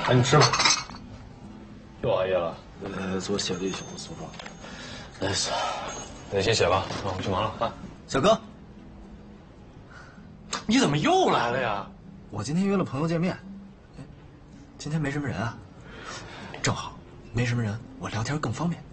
赶紧吃吧。又熬夜了。 昨写了一宿诉状。 累死了。那先写吧，我去忙了啊。 小哥， 你怎么又来了呀？ 我今天约了朋友见面。今天没什么人啊，正好没什么人，我聊天更方便。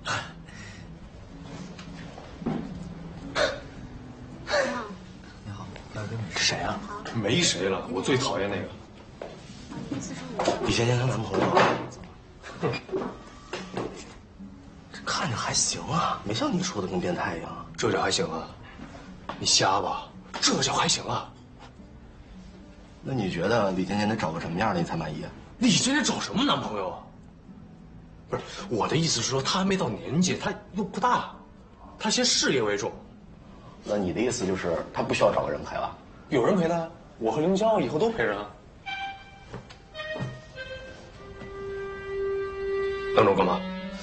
你好，要跟你谁啊？没谁了，我最讨厌那个。 李芊芊她男朋友。哼，这看着还行啊，没像你说的跟变态一样。 这叫还行啊？你瞎吧？这叫还行啊？ 那你觉得李芊芊得找个什么样的你才满意啊？ 李芊芊找什么男朋友啊？不是，我的意思是说，她还没到年纪，她又不大，她先事业为重。 那你的意思就是她不需要找个人陪了？ 有人陪她，我和凌霄以后都陪着啊。等着我干嘛？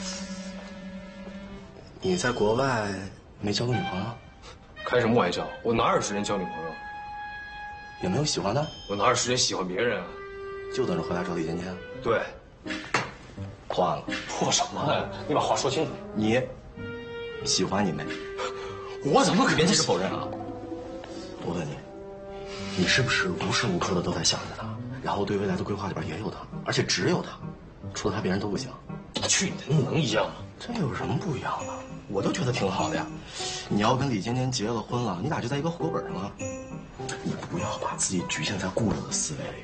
你在国外没交过女朋友？ 开什么玩笑？我哪有时间交女朋友？ 也没有喜欢的？ 我哪有时间喜欢别人啊？ 就等着回来找李芊芊。 对， 破案了。 破什么呀？你把话说清楚。 你喜欢你妹？ 我怎么可能？ 别急着否认啊！我问你，你是不是无时无刻的都在想着她，然后对未来的规划里边也有她，而且只有她，除了她别人都不行？ 去你的，能一样吗？ 这有什么不一样的？我都觉得挺好的呀。你要跟李芊芊结了婚了，你俩就在一个户口本上了。你不要把自己局限在固有的思维里。